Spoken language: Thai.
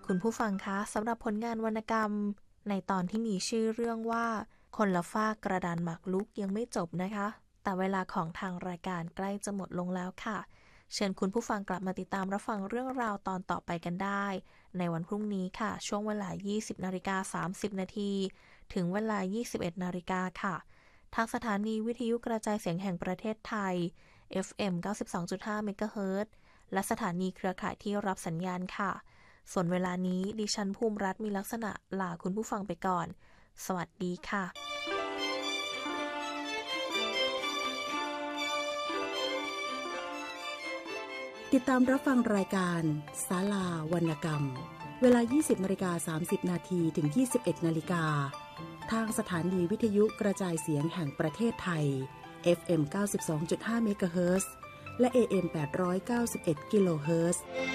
คุณผู้ฟังคะสำหรับผลงานวรรณกรรมในตอนที่มีชื่อเรื่องว่าคนละฟากกระดานหมากรุกยังไม่จบนะคะแต่เวลาของทางรายการใกล้จะหมดลงแล้วค่ะเชิญคุณผู้ฟังกลับมาติดตามรับฟังเรื่องราวตอนต่อไปกันได้ในวันพรุ่งนี้ค่ะช่วงเวลา 20:30 นาทีถึงเวลา 21 นาฬิกาค่ะทางสถานีวิทยุกระจายเสียงแห่งประเทศไทย FM 92.5 เมกะเฮิรตซ์และสถานีเครือข่ายที่รับสัญญาณค่ะส่วนเวลานี้ดิฉันภูมิรัตน์มีลักษณะลาคุณผู้ฟังไปก่อนสวัสดีค่ะติดตามรับฟังรายการศาลาวรรณกรรมเวลา 20:30 นาทีถึง 21 นาฬิกาทางสถานีวิทยุกระจายเสียงแห่งประเทศไทย FM 92.5 เมกะเฮิรตซ์และ AM 891 กิโลเฮิรตซ์